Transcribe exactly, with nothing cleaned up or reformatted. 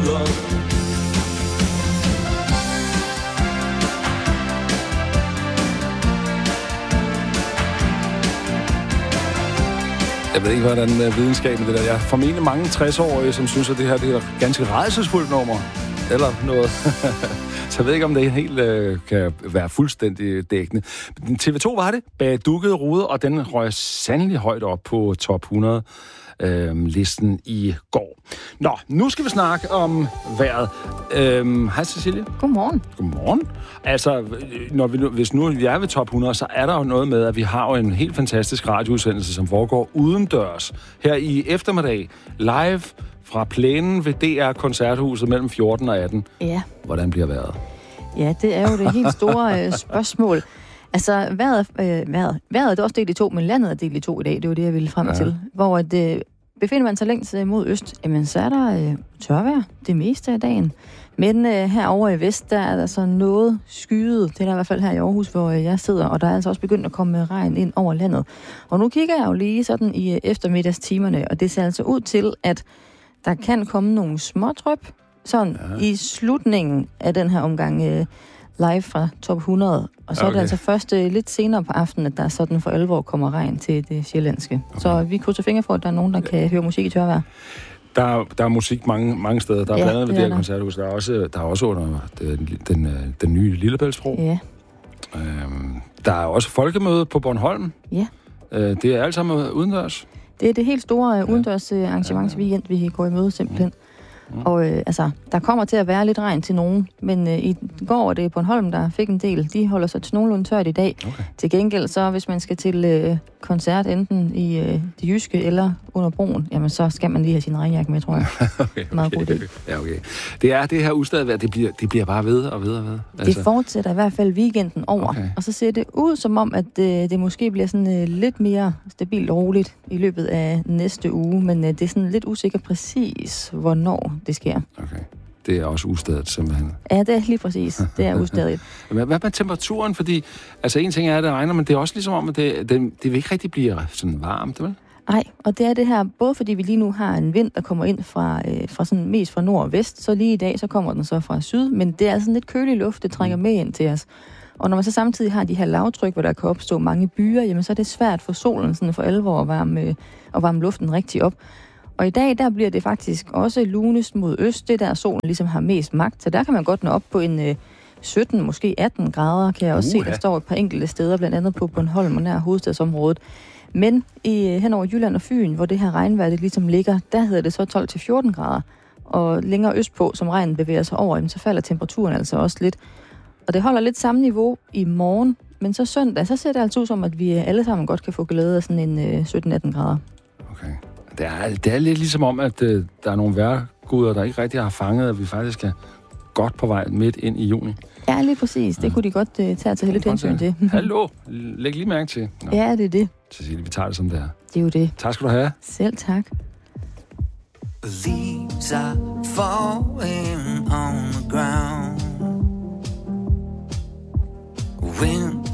videre. Jeg ved ikke, hvordan uh, videnskaben det der. Jeg er formentlig mange tres-årige, som synes, at det her det er et ganske rædselsfuldt nummer. Eller noget. Så jeg ved ikke, om det helt uh, kan være fuldstændig dækkende. T V to var det, bag dukkede ruder, og den røg sandelig højt op på top hundrede øh, listen i går. Nå, nu skal vi snakke om vejret. Øhm, hej Cecilie. Godmorgen. Godmorgen. Altså, når vi nu, hvis nu vi er ved top hundrede, så er der jo noget med, at vi har jo en helt fantastisk radioudsendelse, som foregår udendørs her i eftermiddag, live fra plænen ved D R-koncerthuset mellem fjorten og atten. Ja. Hvordan bliver vejret? Ja, det er jo det helt store øh, spørgsmål. Altså, vejret, øh, vejret, vejret er også delt i to, men landet er delt i to i dag. Det var det, jeg ville frem ja. til. Hvor det, øh, befinder man sig længst øh, mod øst, jamen, så er der øh, tørvejr det meste af dagen. Men øh, herovre i vest, der er der så noget skyet. Det er der i hvert fald her i Aarhus, hvor øh, jeg sidder. Og der er altså også begyndt at komme regn ind over landet. Og nu kigger jeg jo lige sådan i øh, eftermiddagstimerne, og det ser altså ud til, at der kan komme nogle smådryp, sådan ja. i slutningen af den her omgang øh, live fra top hundrede. Og så okay. er det altså først øh, lidt senere på aftenen, at der sådan for alvor kommer regn til det sjællandske. Okay. Så vi krydser fingre for, at der er nogen, der kan høre musik i tørvejr. Der, der er musik mange, mange steder. Der er ja, blandt andet ved det her koncerthus. Der er også, der er også under den, den, den nye Lillebæltsbro. Ja. Øhm, der er også folkemøde på Bornholm. Ja. Øh, det er alt sammen udendørs. Det er det helt store uh, udendørs uh, arrangementsweekend, vi går i møde simpelthen. Mm. Og øh, altså, der kommer til at være lidt regn til nogen, men øh, i går var det Bornholm, der fik en del. De holder sig til nogenlunde tørt i dag. Okay. Til gengæld, så hvis man skal til øh, koncert enten i øh, det jyske eller under broen, jamen så skal man lige have sin regnjakke med, tror jeg. okay, okay, Meget god idé. Ja, okay. Det er det her ustadvejr, det bliver, det bliver bare ved og ved og ved. Altså. Det fortsætter i hvert fald weekenden over. Okay. Og så ser det ud som om, at øh, det måske bliver sådan øh, lidt mere stabilt og roligt i løbet af næste uge, men øh, det er sådan lidt usikkert præcis, hvornår det sker. Okay. Det er også ustadigt, simpelthen. Ja, det er lige præcis. Det er ustadigt. Hvad med temperaturen? Fordi, altså en ting er, at det regner, men det er også ligesom om, at det, det, det vil ikke rigtig blive sådan varmt, vel? Nej, og det er det her, både fordi vi lige nu har en vind, der kommer ind fra, øh, fra sådan mest fra nord og vest, så lige i dag, så kommer den så fra syd, men det er sådan lidt kølig luft, det trænger med ind til os. Og når man så samtidig har de her lavtryk, hvor der kan opstå mange byer, jamen så er det svært for solen sådan for alvor at varme, øh, at varme luften rigtig op. Og i dag, der bliver det faktisk også lunest mod øst, det der solen ligesom har mest magt. Så der kan man godt nå op på en øh, sytten, måske atten grader, kan jeg også uh, se. Der ja. står et par enkelte steder, blandt andet på Bornholm og nær hovedstadsområdet. Men i, hen over Jylland og Fyn, hvor det her regnvejr det ligesom ligger, der hedder det så tolv til fjorten grader. Og længere østpå, som regnen bevæger sig over, så falder temperaturen altså også lidt. Og det holder lidt samme niveau i morgen, men så søndag, så ser det altså ud som, at vi alle sammen godt kan få glæde af sådan en øh, sytten atten grader. Okay. Det er, det er lidt ligesom om, at øh, der er nogle vejrguder, der ikke rigtig har fanget, at vi faktisk er godt på vej midt ind i juni. Ja, lige præcis. Det ja. kunne de godt uh, tage til lidt hensyn til. Hallo, læg lige mærke til. Nå. Ja, det er det. Cecilie, vi tager det som det er. Det er jo det. Tak skal du have. Selv tak. Leaves are falling on the ground. Wind